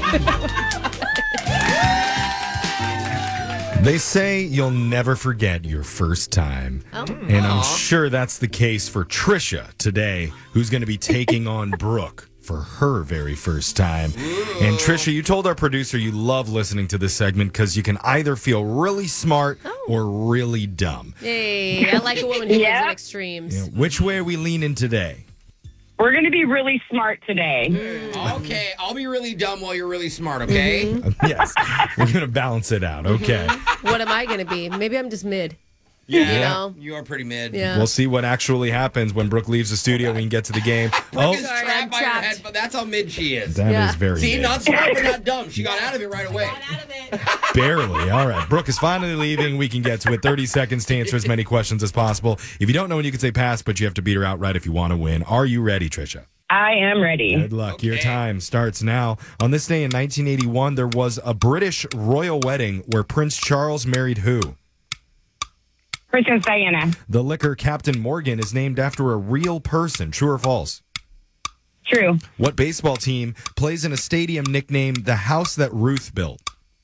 They say you'll never forget your first time. Oh. And I'm sure that's the case for Trisha today, who's going to be taking on Brooke for her very first time. And Trisha, you told our producer you love listening to this segment because you can either feel really smart or really dumb. Hey, I like a woman who lives in extremes. You know, which way are we leaning today? We're going to be really smart today. Okay, I'll be really dumb while you're really smart, okay? Yes, we're going to balance it out. Okay. What am I going to be? Maybe I'm just mid. Yeah, You know? you are pretty mid. Yeah. We'll see what actually happens when Brooke leaves the studio. We can get to the game. Brooke is Sorry, I'm trapped by her trapped. head, but that's how mid she is. That Yeah. is very See, mid. not smart, but not dumb. She got out of it right away. Barely. All right. Brooke is finally leaving. We can get to it. 30 seconds to answer as many questions as possible. If you don't know when you can say pass, but you have to beat her outright if you want to win. Are you ready, Trisha? I am ready. Good luck. Your time starts now. On this day in 1981, there was a British royal wedding where Prince Charles married who? Princess Diana. The liquor Captain Morgan is named after a real person. True or false? True. What baseball team plays in a stadium nicknamed the house that Ruth built?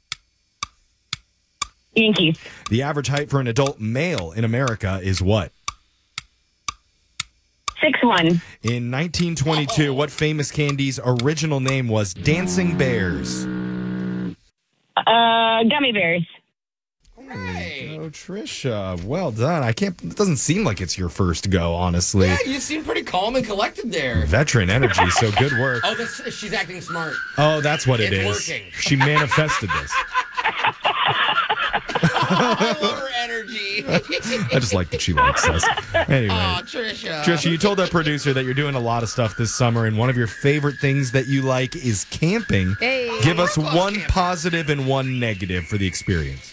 Yankees. The average height for an adult male in America is what? 6'1". In 1922, what famous candy's original name was Dancing Bears? Gummy bears. Hey. Oh, Trisha, well done. It doesn't seem like it's your first go, honestly. Yeah, you seem pretty calm and collected there. Veteran energy, so good work. Oh, she's acting smart. Oh, that's what it is. It's working. She manifested this. I love her energy. I just like that she likes us. Anyway. Oh, Trisha. Trisha, you told our producer that you're doing a lot of stuff this summer, and one of your favorite things that you like is camping. Hey. Give us We're close one camping. positive and one negative for the experience.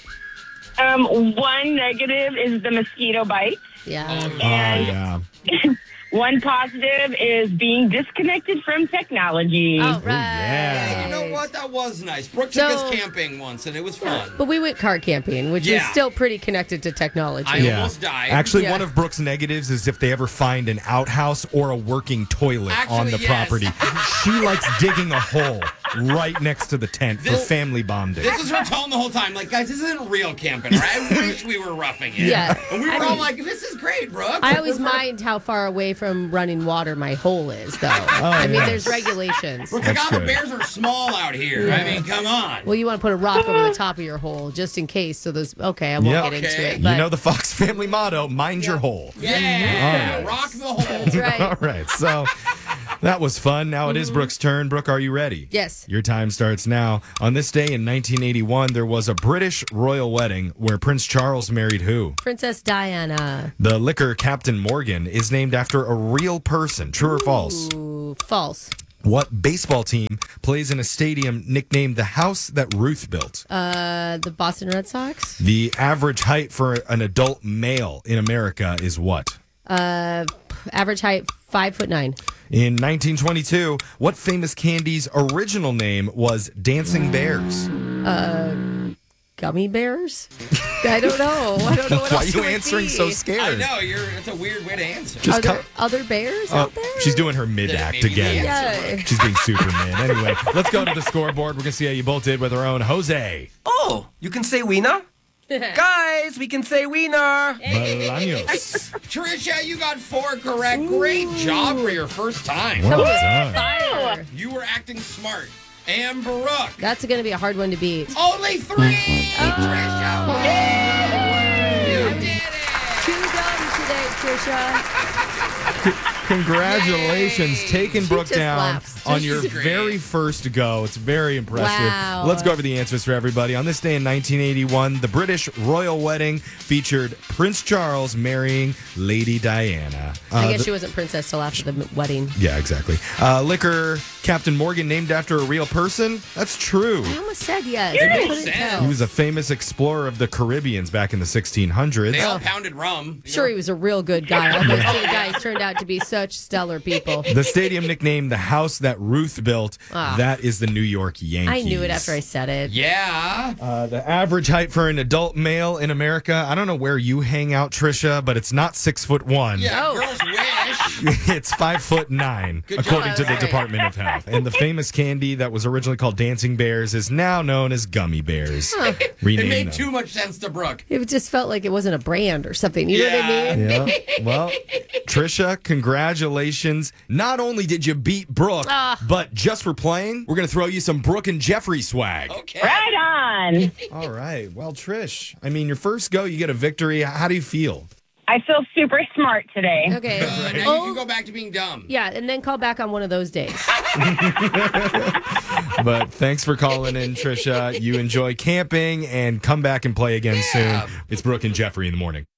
One negative is the mosquito bite. Yeah. Yeah. One positive is being disconnected from technology. All right. yeah. You know what? That was nice. Brooke took So- us camping once, and it was fun. But we went car camping, which is Yeah. still pretty connected to technology. I almost died. Actually, Yeah. one of Brooke's negatives is if they ever find an outhouse or a working toilet on the Actually, yes. property. She likes digging a hole right next to the tent for This- family bonding. This is her tone the whole time. Like, guys, this isn't real camping, right? I wish we were roughing it. Yeah. And we were all like, this is great, Brooke. I always mind how far away from running water my hole is, though. I mean, yes. there's regulations. Brooke's like, That's the good. bears are small out here. I mean, come on. Well, you want to put a rock over the top of your hole just in case. So those, okay, I won't Yep. get into Okay. it. You But know the Fox family motto, mind your hole. Yeah. All right. Rock the hole. that's right. All right, so that was fun. Now it is Brooke's turn. Brooke, are you ready? Yes. Your time starts now. On this day in 1981, there was a British royal wedding where Prince Charles married who? Princess Diana. The liquor Captain Morgan is named after a real person. True or false? Ooh, false. What baseball team plays in a stadium nicknamed the house that Ruth built? The Boston Red Sox. The average height for an adult male in America is what? Average height 5'9". In 1922, what famous candy's original name was Dancing Bears? Gummy bears? I don't know. I don't know what Why are else you it would answering be. so I scared? know. It's a weird way to answer. Are Just there come- other bears Oh, out there? she's doing her mid-act Maybe again. the Yeah. She's being Superman. Anyway, let's go to the scoreboard. We're going to see how you both did with our own Jose Oh, you can say wiener? Guys, we can say wiener. Bolaños. Trisha, you got 4 correct. Great job for your first time. Well done. Fire. You were acting smart. And Brooke, That's going to be a hard one to beat. only 3. Trisha, you did it. Too dumb today, Trisha. Congratulations, taking Brooke just down laughs. on This your is great. very first go. It's very impressive. Wow. Let's go over the answers for everybody. On this day in 1981, the British royal wedding featured Prince Charles marrying Lady Diana. I guess she wasn't princess till after the wedding. Yeah, exactly. Liquor Captain Morgan named after a real person? That's true. I almost said yes. It I makes couldn't sense. tell. He was a famous explorer of the Caribbeans back in the 1600s. They all pounded rum. Sure, he was a real good guy. All those two guys turned out to be such stellar people. The stadium nicknamed the house that Ruth built, that is the New York Yankees. I knew it after I said it. Yeah. The average height for an adult male in America, I don't know where you hang out, Trisha, but it's not 6'1". Yeah, Oh. girls wish. It's 5'9", Good according job. to the All right. Department of Health. And the famous candy that was originally called Dancing Bears is now known as Gummy Bears. It Renamed made them. too much sense to Brooke. It just felt like it wasn't a brand or something. You know what I mean? Yeah. Well, Trisha, congratulations. Not only did you beat Brooke, but just for playing, we're going to throw you some Brooke and Jeffrey swag. Okay. Right on. All right. Well, Trish, I mean, your first go, you get a victory. How do you feel? I feel super smart today. Okay. Now you can go back to being dumb. Yeah, and then call back on one of those days. But thanks for calling in, Trisha. You enjoy camping and come back and play again soon. It's Brooke and Jeffrey in the morning.